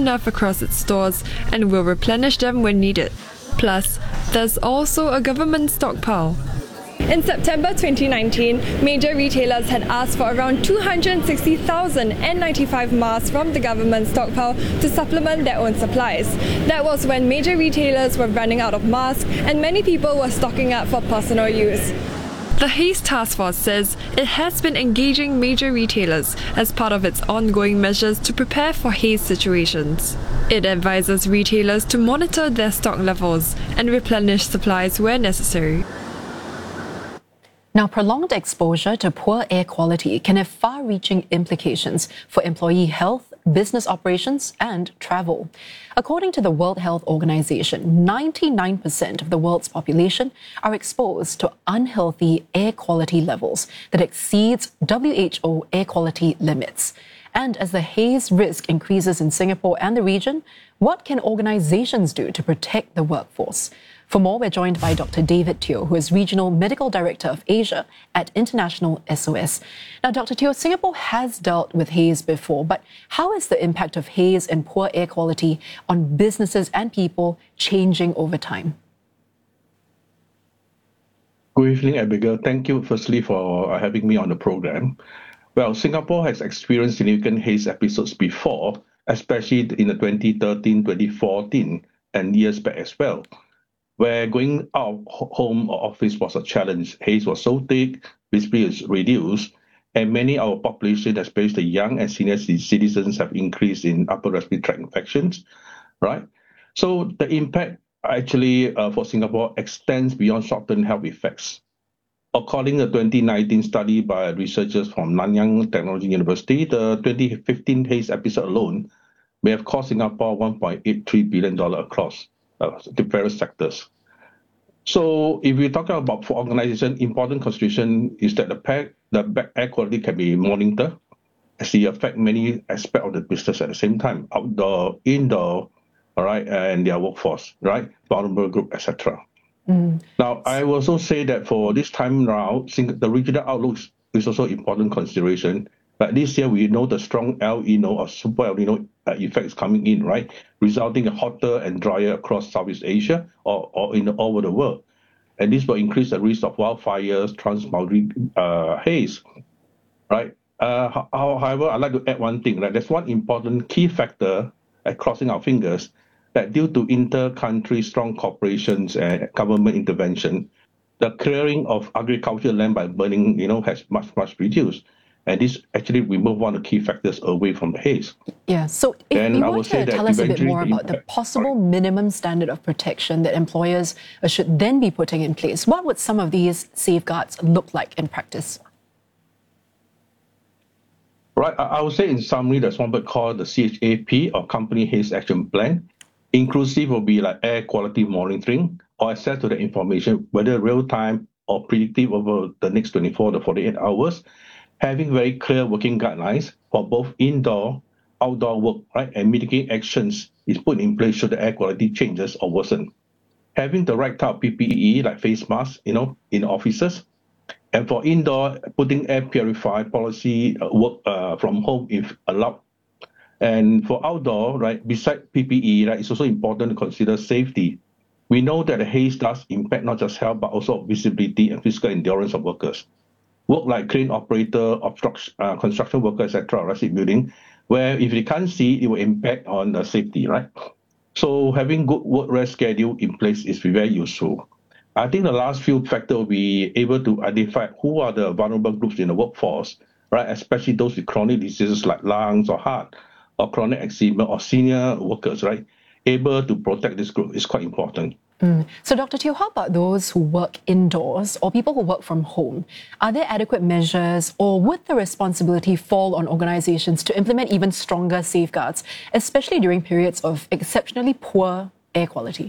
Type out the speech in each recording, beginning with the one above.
enough across its stores and will replenish them when needed. Plus, there's also a government stockpile. In September 2019, major retailers had asked for around 260,000 N95 masks from the government stockpile to supplement their own supplies. That was when major retailers were running out of masks and many people were stocking up for personal use. The Haze Task Force says it has been engaging major retailers as part of its ongoing measures to prepare for haze situations. It advises retailers to monitor their stock levels and replenish supplies where necessary. Now, prolonged exposure to poor air quality can have far-reaching implications for employee health, business operations, and travel. According to the World Health Organization, 99% of the world's population are exposed to unhealthy air quality levels that exceeds WHO air quality limits. And as the haze risk increases in Singapore and the region, what can organizations do to protect the workforce? For more, we're joined by Dr. David Teo, who is Regional Medical Director of Asia at International SOS. Now, Dr. Teo, Singapore has dealt with haze before, but how is the impact of haze and poor air quality on businesses and people changing over time? Good evening, Abigail. Thank you, firstly, for having me on the program. Well, Singapore has experienced significant haze episodes before, especially in the 2013, 2014, and years back as well, where going out of home or office was a challenge. Haze was so thick, visibility is reduced, and many of our population, especially the young and senior citizens, have increased in upper respiratory tract infections, right? So the impact actually for Singapore extends beyond short-term health effects. According to a 2019 study by researchers from Nanyang Technological University, the 2015 haze episode alone may have cost Singapore $1.83 billion across the various sectors. So if we're talking about for organization, important consideration is that the air quality can be monitored as it affect many aspects of the business at the same time, outdoor, indoor, all right, and their workforce, right, vulnerable group, etc. Now, I will also say that for this time around, the regional outlook is also important consideration. But this year, we know the strong El Nino or Super El Nino effects coming in, right, resulting in hotter and drier across Southeast Asia or all over the world. And this will increase the risk of wildfires, transboundary haze, right? However, I'd like to add one thing, right? There's one important key factor, crossing our fingers, that due to inter-country strong cooperations and government intervention, the clearing of agricultural land by burning, has much reduced. And this actually remove one of the key factors away from the haze. Yeah, so if you want to tell us a bit more about the possible minimum standard of protection that employers should then be putting in place, what would some of these safeguards look like in practice? Right, I would say in summary, there's one called the CHAP or Company Haze Action Plan. Inclusive will be like air quality monitoring or access to the information, whether real-time or predictive over the next 24 to 48 hours, having very clear working guidelines for both indoor, outdoor work, right, and mitigating actions is put in place should the air quality changes or worsen. Having the right type of PPE, like face masks, in offices, and for indoor, putting air purifier policy work from home if allowed. And for outdoor, right, besides PPE, right, it's also important to consider safety. We know that the haze does impact not just health, but also visibility and physical endurance of workers. Work like crane operator, construction worker, etc., resident building, where if they can't see, it will impact on the safety, right? So having good work rest schedule in place is very useful. I think the last few factors will be able to identify who are the vulnerable groups in the workforce, right? Especially those with chronic diseases like lungs or heart, or chronic eczema, or senior workers, right? Able to protect this group is quite important. So, Dr. Teo, how about those who work indoors or people who work from home? Are there adequate measures, or would the responsibility fall on organizations to implement even stronger safeguards, especially during periods of exceptionally poor air quality?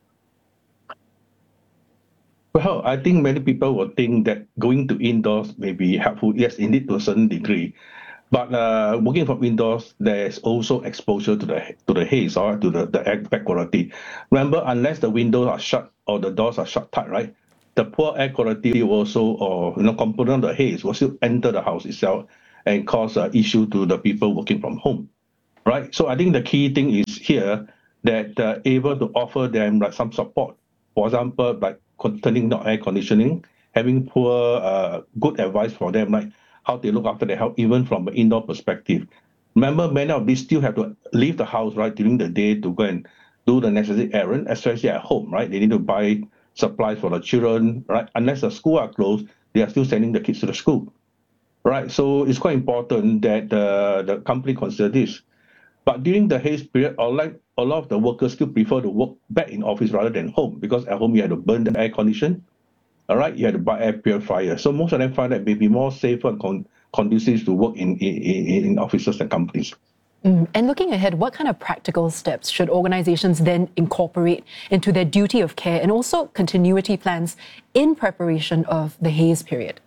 Well, I think many people will think that going to indoors may be helpful. Yes, indeed, to a certain degree. But working from indoors, there's also exposure to the haze or to the air quality. Remember, unless the windows are shut or the doors are shut tight, right, the poor air quality will also, or component of the haze will still enter the house itself and cause issue to the people working from home, right? So I think the key thing is here that able to offer them like some support. For example, like turning on air conditioning, having good advice for them, like how they look after their health, even from an indoor perspective. Remember, many of these still have to leave the house, right, during the day to go and do the necessary errand, especially at home, right? They need to buy supplies for the children, right? Unless the school are closed, they are still sending the kids to the school, right? So it's quite important that the company consider this. But during the haze period, a lot of the workers still prefer to work back in office rather than home, because at home you had to burn the air condition, all right? You had to buy air purifier. So most of them find that it may be more safer and conducive to work in offices and companies. And looking ahead, what kind of practical steps should organizations then incorporate into their duty of care and also continuity plans in preparation of the haze period?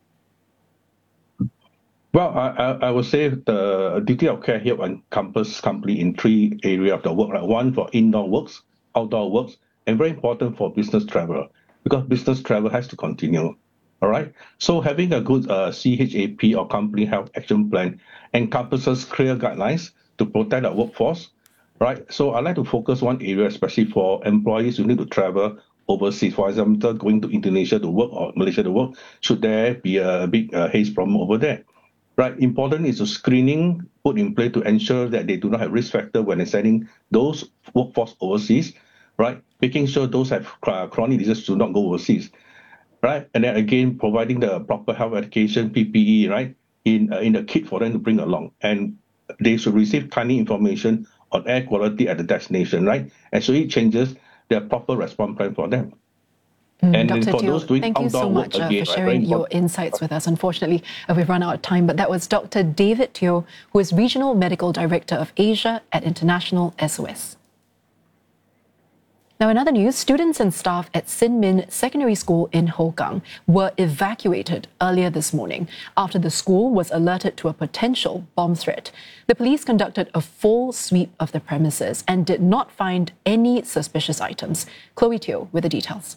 Well, I would say the duty of care here encompasses company in three areas of the work. Right? One for indoor works, outdoor works, and very important for business travel, because business travel has to continue. All right. So having a good CHAP or company health action plan encompasses clear guidelines to protect our workforce. Right. So I'd like to focus one area, especially for employees who need to travel overseas. For example, going to Indonesia to work or Malaysia to work, should there be a big haze problem over there? Right. Important is the screening put in place to ensure that they do not have risk factor when they're sending those workforce overseas. Right. Making sure those have chronic diseases do not go overseas. Right, and then again, providing the proper health education, PPE, right, in the kit for them to bring along, and they should receive timely information on air quality at the destination, right, and so it changes their proper response plan for them. And Dr. for those doing thank you so much for sharing your insights with us. Unfortunately, we've run out of time, but that was Dr. David Teo, who is Regional Medical Director of Asia at International SOS. Now, in other news, students and staff at Sin Min Secondary School in Hougang were evacuated earlier this morning after the school was alerted to a potential bomb threat. The police conducted a full sweep of the premises and did not find any suspicious items. Chloe Teo with the details.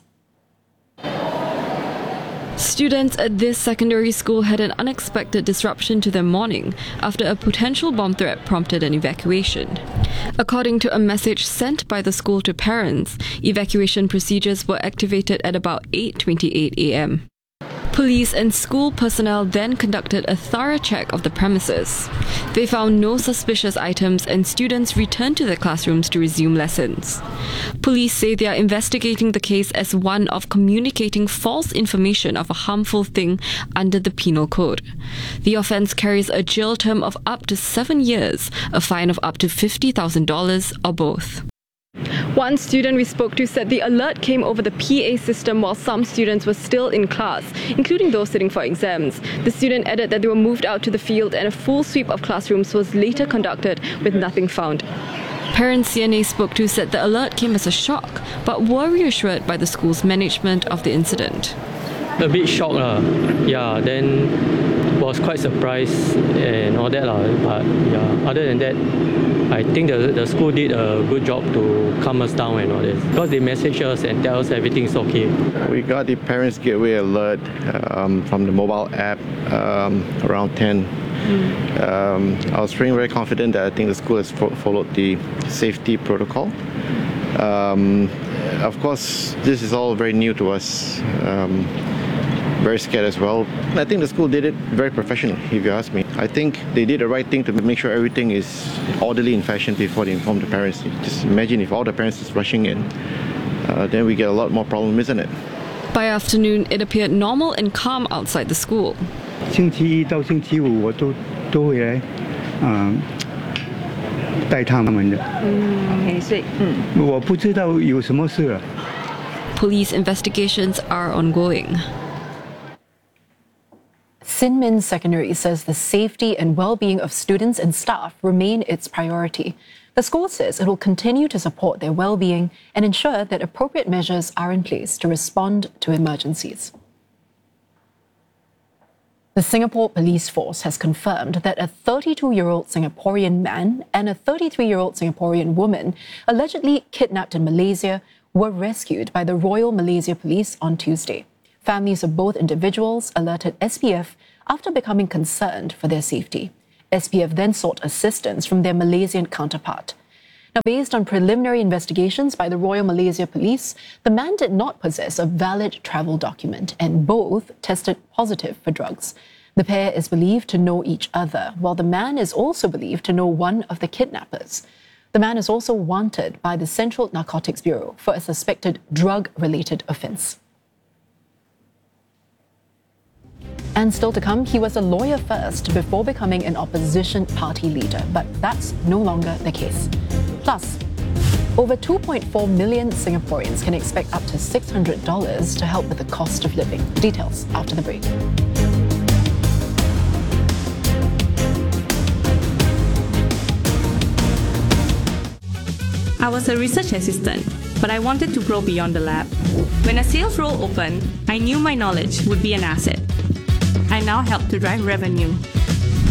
Students at this secondary school had an unexpected disruption to their morning after a potential bomb threat prompted an evacuation. According to a message sent by the school to parents, evacuation procedures were activated at about 8:28 a.m. Police and school personnel then conducted a thorough check of the premises. They found no suspicious items and students returned to their classrooms to resume lessons. Police say they are investigating the case as one of communicating false information of a harmful thing under the Penal Code. The offence carries a jail term of up to 7 years, a fine of up to $50,000 or both. One student we spoke to said the alert came over the PA system while some students were still in class, including those sitting for exams. The student added that they were moved out to the field and a full sweep of classrooms was later conducted with nothing found. Parents CNA spoke to said the alert came as a shock, but were reassured by the school's management of the incident. A bit shocked, yeah, then was quite surprised and all that, but yeah, other than that, I think the school did a good job to calm us down and all this, because they message us and tell us everything's okay. We got the Parents Gateway alert from the mobile app around 10. I was feeling very confident that I think the school has followed the safety protocol. Of course, this is all very new to us. Very scared as well. I think the school did it very professionally, if you ask me. I think they did the right thing to make sure everything is orderly in fashion before they inform the parents. Just imagine if all the parents is rushing in, then we get a lot more problem, isn't it? By afternoon, it appeared normal and calm outside the school. 星期一到星期五我都会来带他们的。我不知道有什么事了。 Police investigations are ongoing. Sin Min Secondary says the safety and well-being of students and staff remain its priority. The school says it will continue to support their well-being and ensure that appropriate measures are in place to respond to emergencies. The Singapore Police Force has confirmed that a 32-year-old Singaporean man and a 33-year-old Singaporean woman allegedly kidnapped in Malaysia were rescued by the Royal Malaysia Police on Tuesday. Families of both individuals alerted SPF after becoming concerned for their safety. SPF then sought assistance from their Malaysian counterpart. Now, based on preliminary investigations by the Royal Malaysia Police, the man did not possess a valid travel document and both tested positive for drugs. The pair is believed to know each other, while the man is also believed to know one of the kidnappers. The man is also wanted by the Central Narcotics Bureau for a suspected drug-related offence. And still to come, he was a lawyer first before becoming an opposition party leader, but that's no longer the case. Plus, over 2.4 million Singaporeans can expect up to $600 to help with the cost of living. Details after the break. I was a research assistant, but I wanted to grow beyond the lab. When a sales role opened, I knew my knowledge would be an asset. I now help to drive revenue.